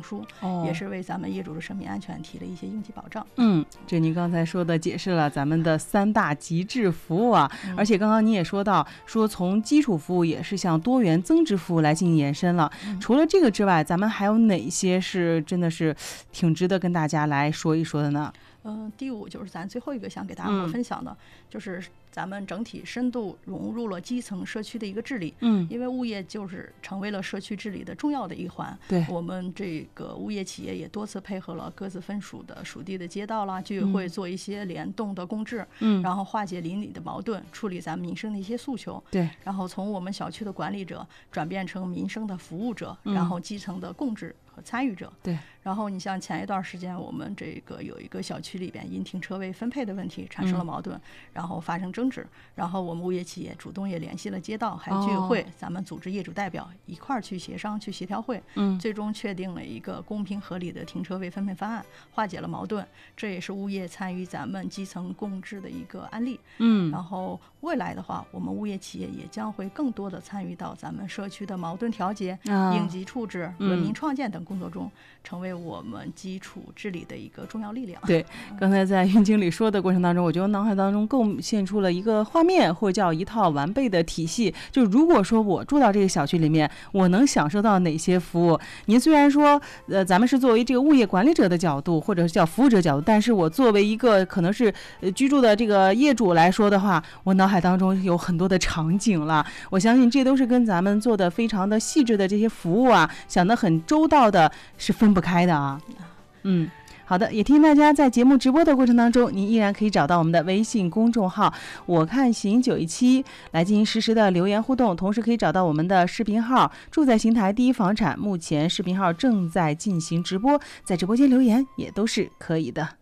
证书，也是为咱们业主的生命安全提了一些应急保障。 这您刚才说的解释了咱们的3大极致服务啊，而且刚刚你也说到，说从基础服务也是向多元增值服务来进行延伸了。除了这个之外，咱们还有哪些是真的是挺值得跟大家来说一说的呢？ 第5就是咱最后一个想给大家伙分享的，就是咱们整体深度融入了基层社区的一个治理。因为物业就是成为了社区治理的重要的一环。 对， 我们这个物业企业也多次配合了各自分属的属地的街道啦、居委会做一些联动的公治，然后化解邻里的矛盾，处理咱们民生的一些诉求。 对， 然后从我们小区的管理者转变成民生的服务者，然后基层的共治和参与者。 对， 然后你像前一段时间，我们这个有一个小区里边因停车位分配的问题产生了矛盾，然后发生争执，然后我们物业企业主动也联系了街道还有居委会，咱们组织业主代表一块儿去协商去协调会，最终确定了一个公平合理的停车位分配方案，化解了矛盾。这也是物业参与咱们基层共治的一个案例。然后未来的话，我们物业企业也将会更多的参与到咱们社区的矛盾调解、应急处置、文明创建等工作中，成为我们基础治理的一个重要力量。 对，刚才在云经理说的过程当中，我觉得脑海当中构现出了一个画面，或者叫一套完备的体系。就如果说我住到这个小区里面，我能享受到哪些服务？您虽然说咱们是作为这个物业管理者的角度，或者是叫服务者角度，但是我作为一个可能是居住的这个业主来说的话，我脑海当中有很多的场景了。我相信这都是跟咱们做的非常的细致的这些服务啊，想得很周到的，是分不开的啊。好的，也提醒大家在节目直播的过程当中，您依然可以找到我们的微信公众号我看行917来进行实时的留言互动，同时可以找到我们的视频号住在邢台第一房产，目前视频号正在进行直播，在直播间留言也都是可以的。